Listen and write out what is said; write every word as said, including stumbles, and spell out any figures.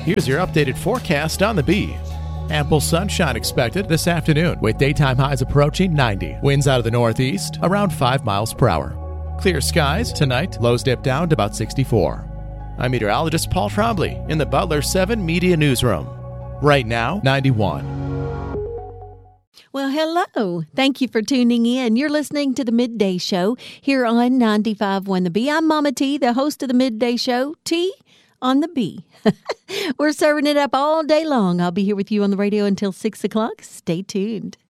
Here's your updated forecast on the Bee. Ample sunshine expected this afternoon with daytime highs approaching ninety. Winds out of the northeast around five miles per hour. Clear skies tonight, lows dip down to about sixty-four. I'm meteorologist Paul Trombley in the Butler seven Media Newsroom. Right now, ninety-one. Well, hello. Thank you for tuning in. You're listening to the Midday Show here on ninety-five point one The Bee. I'm Mama T, the host of the Midday Show. T on the Bee. We're serving it up all day long. I'll be here with you on the radio until six o'clock. Stay tuned.